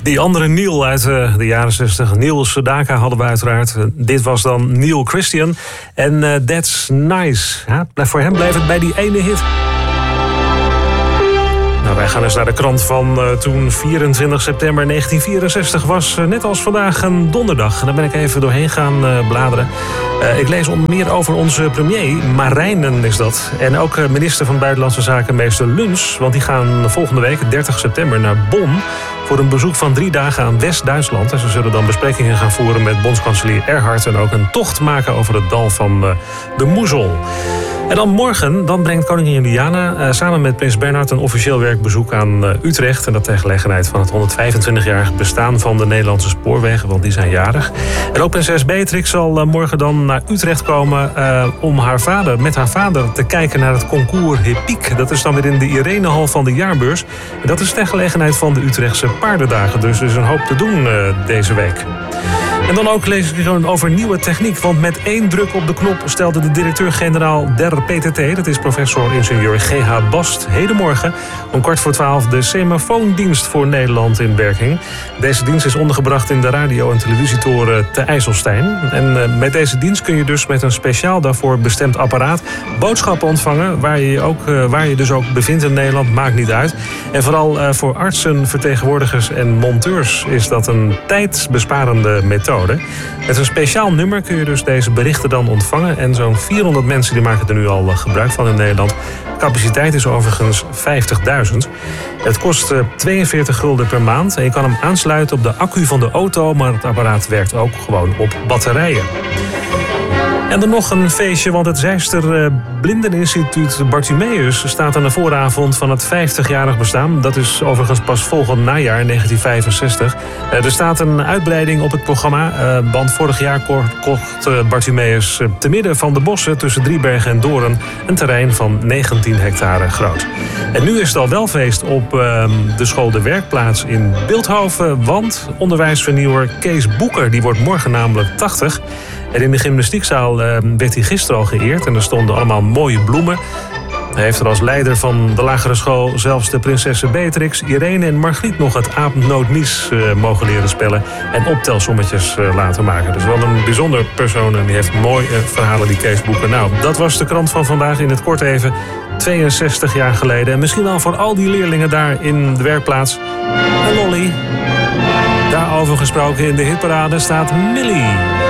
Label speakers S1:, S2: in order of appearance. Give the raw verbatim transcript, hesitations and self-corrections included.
S1: Die andere Neil uit uh, de jaren zestig, Neil Sedaka hadden we uiteraard. Uh, dit was dan Neil Christian. En uh, That's Nice. Ja, voor hem bleef het bij die ene hit. Nou, wij gaan eens naar de krant van uh, toen vierentwintig september negentien vierenzestig was. Uh, net als vandaag een donderdag. En daar ben ik even doorheen gaan uh, bladeren. Uh, ik lees onder meer over onze premier, Marijnen is dat. En ook uh, minister van Buitenlandse Zaken, meester Luns. Want die gaan volgende week, dertig september, naar Bonn voor een bezoek van drie dagen aan West-Duitsland. En ze zullen dan besprekingen gaan voeren met bondskanselier Erhard en ook een tocht maken over het dal van uh, de Moezel. En dan morgen dan brengt koningin Juliana uh, samen met prins Bernhard een officieel werkbezoek aan uh, Utrecht. En dat ter gelegenheid van het honderdvijfentwintigjarig bestaan van de Nederlandse spoorwegen, want die zijn jarig. En ook prinses Beatrix zal uh, morgen dan naar Utrecht komen uh, om haar vader, met haar vader te kijken naar het concours Hippiek. Dat is dan weer in de Irenehal van de jaarbeurs. En dat is ter gelegenheid van de Utrechtse paardendagen. Dus er is een hoop te doen uh, deze week. En dan ook lees ik gewoon over nieuwe techniek. Want met één druk op de knop stelde de directeur-generaal der P T T... dat is professor-ingenieur G H Bast... hedenmorgen om kwart voor twaalf de semafoondienst voor Nederland in werking. Deze dienst is ondergebracht in de radio- en televisietoren te IJsselstein. En uh, met deze dienst kun je dus met een speciaal daarvoor bestemd apparaat boodschappen ontvangen... waar je, ook, uh, waar je dus ook bevindt in Nederland, maakt niet uit. En vooral uh, voor artsen, vertegenwoordigers en monteurs is dat een tijdsbesparende methode. Met een speciaal nummer kun je dus deze berichten dan ontvangen. En zo'n vierhonderd mensen die maken er nu al gebruik van in Nederland. De capaciteit is overigens vijftigduizend. Het kost tweeënveertig gulden per maand. En je kan hem aansluiten op de accu van de auto. Maar het apparaat werkt ook gewoon op batterijen. En dan nog een feestje, want het Zeister Blindeninstituut Barthumeus staat aan de vooravond van het vijftigjarig bestaan. Dat is overigens pas volgend najaar, negentien vijfenzestig. Er staat een uitbreiding op het programma, want vorig jaar kocht Barthumeus te midden van de bossen tussen Driebergen en Doorn een terrein van negentien hectare groot. En nu is het al wel feest op de school De Werkplaats in Bilthoven, want onderwijsvernieuwer Kees Boeker, die wordt morgen namelijk tachtig. En in de gymnastiekzaal uh, werd hij gisteren al geëerd en er stonden allemaal mooie bloemen. Hij heeft er als leider van de lagere school zelfs de prinsessen Beatrix, Irene en Margriet nog het aapnootmies uh, mogen leren spellen en optelsommetjes uh, laten maken. Dus wel een bijzonder persoon en die heeft mooie uh, verhalen, die Kees Boeker. Nou, dat was de krant van vandaag in het kort even, tweeënzestig jaar geleden. En misschien wel voor al die leerlingen daar in de werkplaats een lolly. Daarover gesproken in de hitparade staat Millie.